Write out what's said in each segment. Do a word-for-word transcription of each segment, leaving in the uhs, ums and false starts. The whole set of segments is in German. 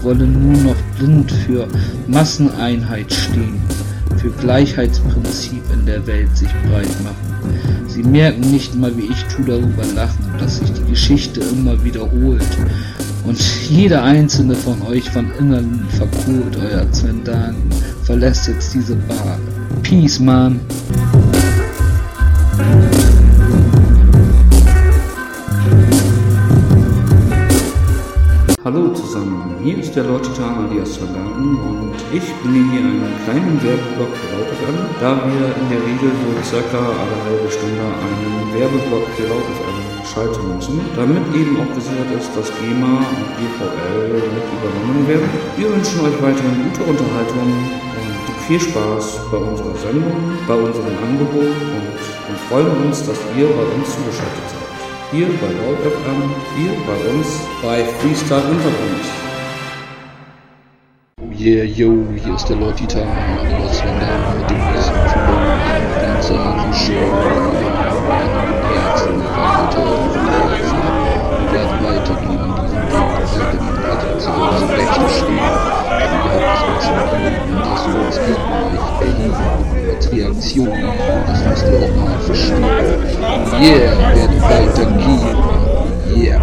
wollen nur noch blind für Masseneinheit stehen, für Gleichheitsprinzip in der Welt sich breit machen. Sie merken nicht mal, wie ich tu darüber lachen, dass sich die Geschichte immer wiederholt und jeder einzelne von euch von innen verkohlt. Euer Zwendan verlässt jetzt diese Bar. Peace, man. Hallo zusammen, hier ist der Lord Titan alias Zwendan und ich bringe hier einen kleinen Werbeblock für Laut F M, da wir in der Regel so circa alle halbe Stunde einen Werbeblock für Laut F M schalten müssen, damit eben auch gesichert ist, dass GEMA und G V L mit übernommen werden. Wir wünschen euch weiterhin gute Unterhaltung und viel Spaß bei unserer Sendung, bei unserem Angebot und, und freuen uns, dass ihr bei uns zugeschaltet seid. Hier bei Laut F M, hier bei uns bei Freestyle Untergrund. Yeah, yo, hier ist der Lord Titan, alias Zwendan mit dem nächsten Flow, ganz eine Show, Herzen, Warte, Herzen, wir werden weitergehen in diesem Weg, weitergehen, weiter zu unseren Rechten stehen, denn wir haben es uns gegeben, dass wir uns gegen euch erheben, als Reaktion, das müsst ihr auch mal verstehen. Yeah, wir werden weitergehen, yeah.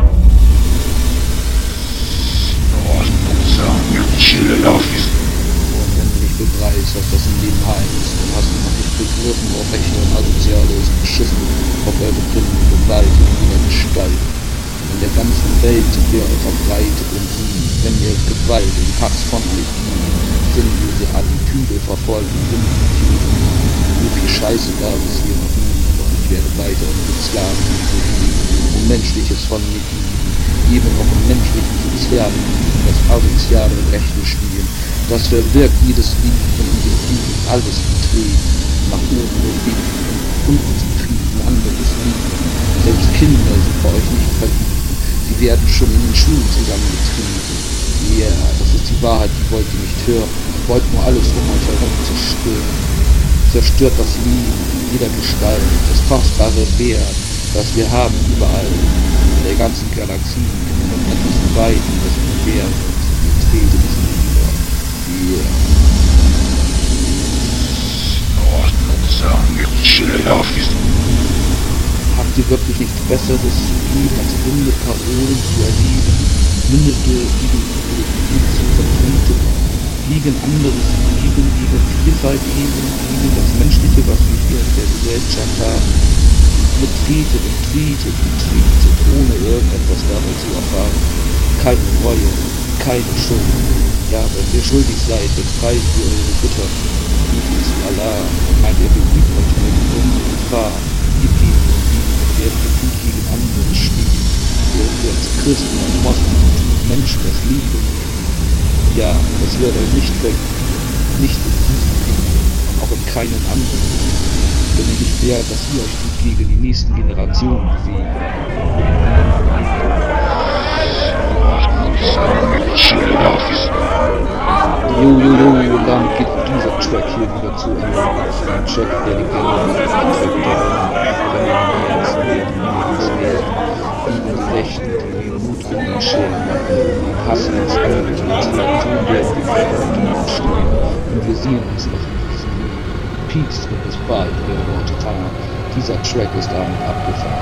Und wenn du nicht begreifst, was das im Leben heißt, dann hast du noch nicht begriffen, auf welche asoziale ist beschissen, auf eure Kinder Gewalt in jeder Gestalt. In der ganzen Welt sind wir verbreitet und wenn ihr Gewalt und Hass von euch gibt, sinnlose Attitüde verfolgen, so viel Scheiße gab es hier noch nie, doch ich werde weiter unsere Sklaven und Menschliches von mir geben, eben auch im menschlichen Sozialen, das asoziale Rechte spielen, das verwirkt jedes Lied von unserem Frieden, alles betreten, nach oben nur beten, unzufrieden, anderes Lied. Selbst Kinder sind bei euch nicht verliebt, sie werden schon in den Schulen zusammengetrieben. Ja, yeah, das ist die Wahrheit, die wollt ihr nicht hören, wollt nur alles um euch herum zerstören. Zerstört das Leben in jeder Gestalt, das kostbare Wert, das wir haben überall, in der ganzen Galaxie, und etwas weit, das Universum, wir treten es nieder. Yeah. Habt ihr wirklich nichts Besseres zu geben, als runde Parolen zu erheben, mündete Ideologien zu vertreten, gegen anderes Leben, gegen Vielfalt eben, gegen das Menschliche, was wir hier in der Gesellschaft haben. Ihr tretet und tretet und tretet, ohne irgendetwas dabei zu erfahren. Keine Reue, keine Schuld. Ja, wenn ihr schuldig seid, dann preist ihr eure Götter. Bietet zu Allah und meint, ihr beübt euch mit unsere Gefahr. Ihr geht und liebt, während ihr gut gegen andere steht. Während ihr als Christen und Moslems Menschen das Liebe. Ja, das wird euch nicht weg, nicht in diesem Krieg und auch in keinen anderen. Wenn ihr nicht wärt, dass ihr euch gut gegen die nächsten Generationen bewegt. Jo, jo, jo, und damit geht dieser Track hier wieder zu Ende. Ein Track, der die Gänge mit dem Track der Herzen werden, werden, gegen die Rechten, die den Mut in die Scheren machen, die hassen uns alle, die Kreaturen werden die Verantwortung stehen. Und wir sehen uns noch in diesem Leben. Peace und bis bald, euer Lord Titan. Dieser Track ist damit abgefahren.